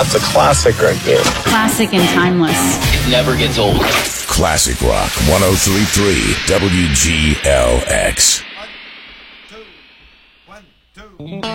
That's a classic right there. Classic and timeless. It never gets old. Classic Rock 103.3 WGLX. 1, 2, 1, 2.